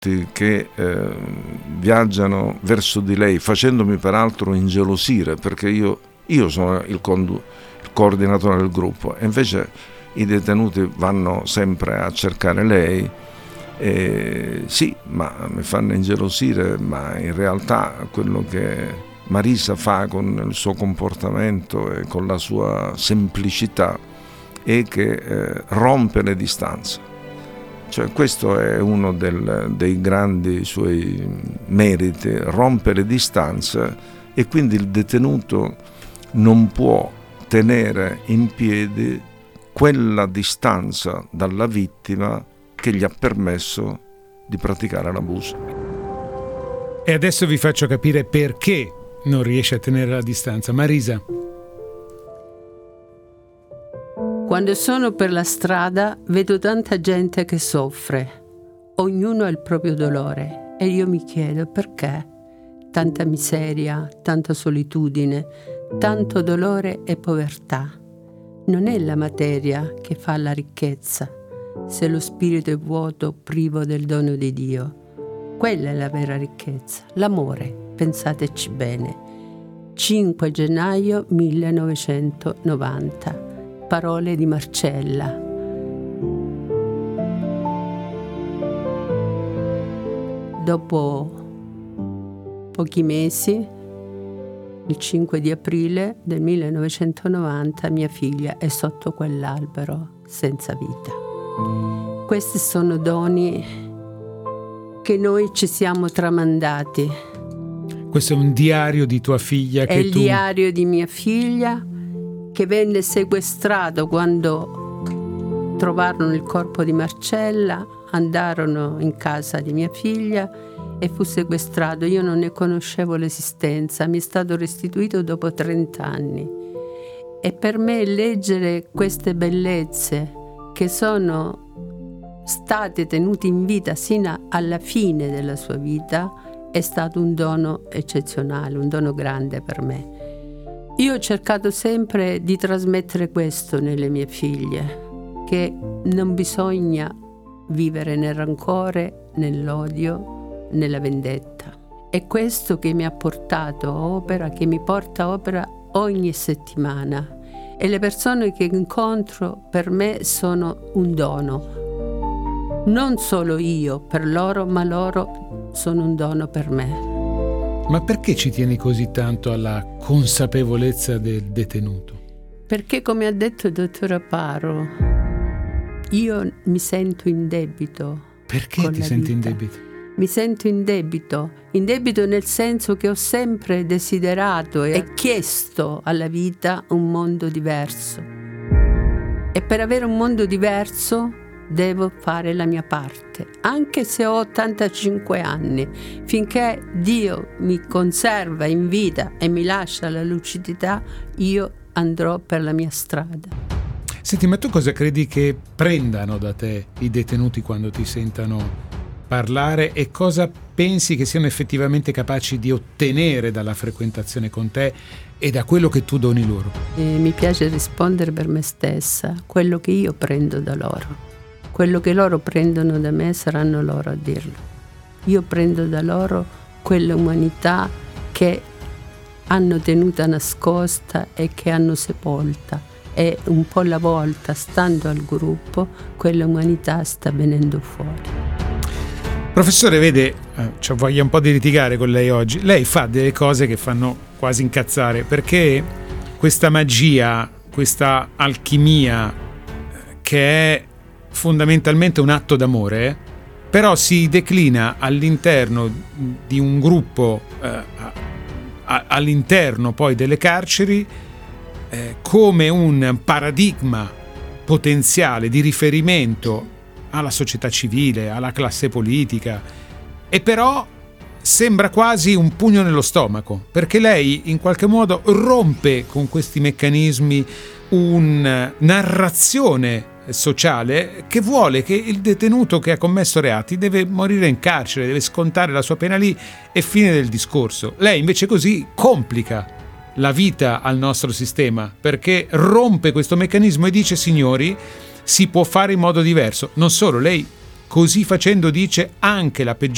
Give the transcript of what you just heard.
che viaggiano verso di lei, facendomi peraltro ingelosire, perché io sono il coordinatore del gruppo e invece i detenuti vanno sempre a cercare lei. Sì, ma mi fanno ingelosire, ma in realtà quello che Marisa fa con il suo comportamento e con la sua semplicità è che rompe le distanze. Cioè, questo è uno dei grandi suoi meriti, rompe le distanze, e quindi il detenuto non può tenere in piedi quella distanza dalla vittima che gli ha permesso di praticare l'abuso. E adesso vi faccio capire perché non riesce a tenere la distanza. Marisa. Quando sono per la strada vedo tanta gente che soffre. Ognuno ha il proprio dolore e io mi chiedo perché. Tanta miseria, tanta solitudine, tanto dolore e povertà. Non è la materia che fa la ricchezza, se lo spirito è vuoto, privo del dono di Dio. Quella è la vera ricchezza, l'amore, pensateci bene. 5 gennaio 1990. Parole di Marcella. Dopo pochi mesi, il 5 di aprile del 1990, mia figlia è sotto quell'albero senza vita. Questi sono doni che noi ci siamo tramandati. Questo è un diario di tua figlia? È il diario di mia figlia, che venne sequestrato quando trovarono il corpo di Marcella, andarono in casa di mia figlia e fu sequestrato. Io non ne conoscevo l'esistenza, mi è stato restituito dopo 30 anni. E per me leggere queste bellezze che sono state tenute in vita sino alla fine della sua vita è stato un dono eccezionale, un dono grande per me. Io ho cercato sempre di trasmettere questo nelle mie figlie, che non bisogna vivere nel rancore, nell'odio, nella vendetta. È questo che mi ha portato a opera, che mi porta a opera ogni settimana. E le persone che incontro per me sono un dono. Non solo io per loro, ma loro sono un dono per me. Ma perché ci tieni così tanto alla consapevolezza del detenuto? Perché, come ha detto il dottor Aparo, io mi sento in debito. Perché ti senti in debito? Mi sento in debito nel senso che ho sempre desiderato e chiesto alla vita un mondo diverso. E per avere un mondo diverso devo fare la mia parte, anche se ho 85 anni. Finché Dio mi conserva in vita e mi lascia la lucidità, io andrò per la mia strada. Senti, ma tu cosa credi che prendano da te i detenuti quando ti sentano parlare, e cosa pensi che siano effettivamente capaci di ottenere dalla frequentazione con te e da quello che tu doni loro? Mi piace rispondere per me stessa, quello che io prendo da loro. Quello che loro prendono da me saranno loro a dirlo. Io prendo da loro quell'umanità che hanno tenuta nascosta e che hanno sepolta, e un po' alla volta, stando al gruppo, quell'umanità sta venendo fuori. Professore, vede, c'ho voglia un po' di litigare con lei oggi. Lei fa delle cose che fanno quasi incazzare, perché questa magia, questa alchimia, che è fondamentalmente un atto d'amore, però si declina all'interno di un gruppo, all'interno poi delle carceri, come un paradigma potenziale di riferimento alla società civile, alla classe politica, e però sembra quasi un pugno nello stomaco, perché lei in qualche modo rompe con questi meccanismi una narrazione sociale che vuole che il detenuto che ha commesso reati deve morire in carcere, deve scontare la sua pena lì e fine del discorso. Lei invece così complica la vita al nostro sistema, perché rompe questo meccanismo e dice: signori, si può fare in modo diverso. Non solo, lei così facendo dice anche la peggiore